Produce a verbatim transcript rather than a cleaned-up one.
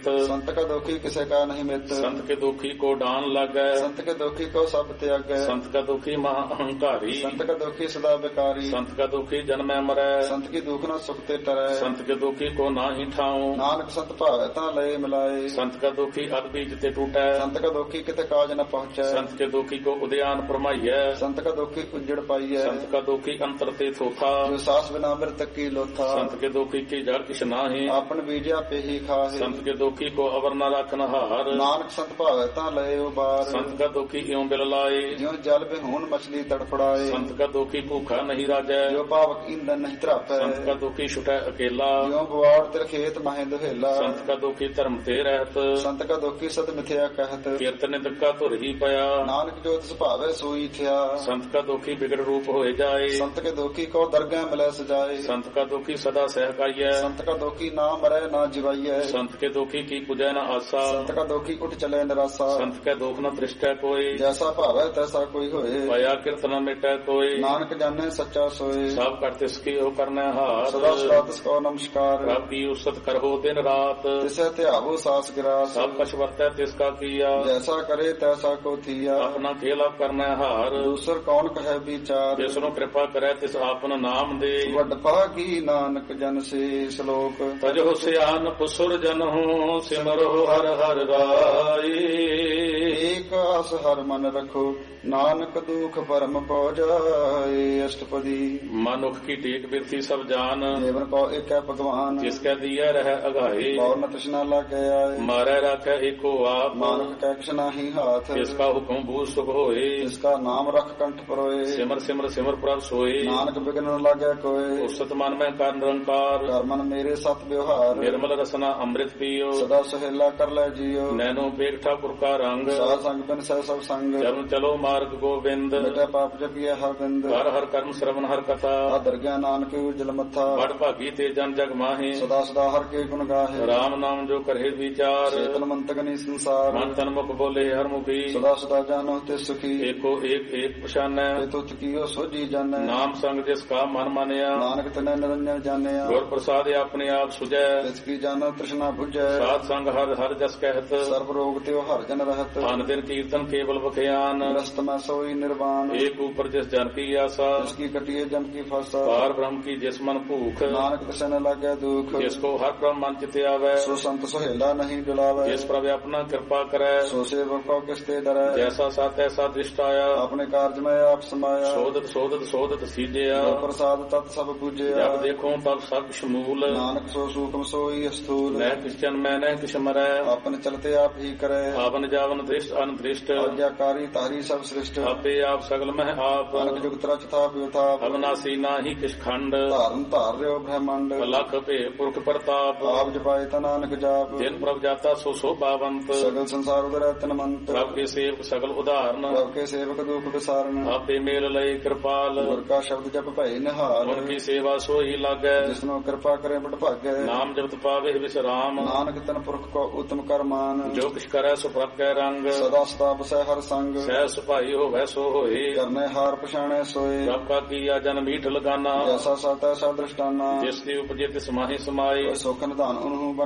हित। संत का दुखी किसे का नहीं मित। संत के दुखी को डान लागै। संत के दुखी को सब त्यागै। संत का दुखी महा अहंकारी। संत का दुखी सदा बेकारी। संत का दुखी जन्मै मरै। संत की दुख न सुख ते टरै। संत के दुखी को नाहि ठाऊं। नानक संत भावै ता लय मिलाए। संत का दुखी अध बीज ते टूटै। संत का दुखी किते काज न पहुँचै। संत के दुखी को उद्यान परमाइयै। संत का दुखी उजड़ पाइयै। संत का दुखी अंतर ते थोथा। जो सास बिना मृतक की लोथा। संत के दुखी की जड़ किछ नाहि। आपन बीजा पे ही खाहे। संत के दुखी को अवर न रखन हार। नानक संत भावै ता लय उबार। संत का दुखी इਉਂ बिल लाए। ज्यों जल बिहून मछली तड़फड़ाए। संत का दुखी भूखा नहीं राजै। जो पावक ईंधन नहीं त्रापै। संत का दुखी छुटै अकेला। ज्यों बुआड़ तिर खेत माहे दुहेला। संत का दुखी धर्म ते रहत। संत का दुखी सद मिथ्या कहत। कीर्तन का धुर ही पया। नानक जो तिस भावै सोई थिया। संत का दुखी बिगड़ रूप होए जाए। संत के दुखी को दरगाह मिलै सजाए। संत का दुखी सदा सहकाइयै। संत का दुखी ना मरै ना जिवाइयै। संत के दुखी की पूजै न आसा। संत का दुखी उठ चले निराशा। संत के दुख न दृष्टै कोई। जैसा भावै तैसा कोई होए। पाया कीर्तन मिटै कोई। नानक जाने सच्चा सोए। सब कर तिसकी हो करनै हाथ। सदा सदा तिसको नमस्कार। प्रभु की उसत करहो दिन रात। तिसे त्यागो सास गिरास। सब कछ वर्तै तिसका किया। जैसा करे तैसा को थिया। अपना खेला करनै हार। दूसर कौन कहे विचार। जिसनु कृपा करे तिस आपन नाम दे। वड पागी नानक जन से श्लोक। तजो सियान पुसुर जनहु सिमरो हर हर राई। एक आस हर मन रखो नानक दुख परम पौ जाए। अष्टपदी मनुख की टेक बिरथी सब जान। जीवन को एक है भगवान। जिसके दिया रह अगाए। और न तृष्णा लागे आए। मारे रखे एको आप। मानुख कै कृष्णा ही हाथ। जिसका हुक्म भूत सुख होए। जिसका नाम रख कंठ परोए। सिमर सिमर सिमर प्रभ सोए। नानक बिघ्न न लागे कोय। उसत मन में कर निरंकार। कर मन मेरे सत व्यवहार। निर्मल रसना अमृत पियो। सदा सहेला कर ले जियो। नैनो पेट ठाकुर का रंग। साध संग बिन सह सब संग। चलो चलो मार्ग गोविंद। बेटा पाप जपिए हर बिंद। हर हर कर्म श्रवण हर कथा। दरगाह नानक उज्जल मथा। बड़ भागी ते जन जग माहे। सदा सदा हर के गुण गाहे। राम नाम जो करे विचार। चेतन मंत गनी संसार। मन तन मुख बोले हर मुखी। सदा सदा जानो ते सुखी। एको एक एक पछानै। तुत कियो सोजी जानै। नाम संग जिसका मन मानिया। नानक तने निरंजन जानिया। गुर प्रसाद अपने आप सुजै। तिसकी जानो तृष्णा बुझै। साध संग हर हर जस कहत। सर्व रोग त्यो हर जन रहत। अन दिन कीर्तन केवल बखयान। ग्रस्त में सोई निर्वाण। एक ऊपर जिस जन की आशा। जिसकी कटिए जम की फासा। पार ब्रह्म की जिस मन भूख। नानक तिसे न लागे दुख। जिसको हर क्रम मन चिते आवे। सो संत सोहेला नहीं डुलावे। जिस प्रभु अपना कृपा करे। सो सेवक को किसते डरै। जैसा सा तैसा दृष्ट आया। अपने कार्य में आप समाया। शोधत शोधत शोधत सीजया। प्रसाद तत् सब पूजया। जब देखो तब सब शमूल। नानक सो सूक्ष्म सोई स्थूल। न किशन मैं न किश मरै। अपन चलते आप ही करे। आवन जावन दृष्ट अनदृष्ट। आज्ञाकारी तारी सब सृष्ट। आपे आप सगल में आप। अनक जुग त्रच था व्युताप। अविनाशी नाही किश खंड। धारण धार रहो ब्रह्मांड। लख पे पुरख प्रताप। आप जपाए नानक जाप। जिन प्रभ जाता सो शोभावंत। सगल संसार उदर तनमंत। प्रभ के सेवक सगल उदाहरण। प्रभ के सेवक दुख विसारण। आपे मेल लय कृपाल। गुर का शब्द जप भय निहाल। उनकी सेवा सो ही लागै। जिसनो कृपा करे बड़ भागै। नाम जपत पावे विश्राम। नानक तन पुरख को उत्तम कर मान। जो किछ करे सो प्रभ कै रंग। सदा सदा बसै हर संग। सह सुभाई होवै सो होए। करने हार पछाणे सोए। प्रभ का किया जन मीठ लगाना। जैसा सा तैसा दृष्टाना। जिस दी उपजे तिस माहि समाए। सुख निधान उन्हु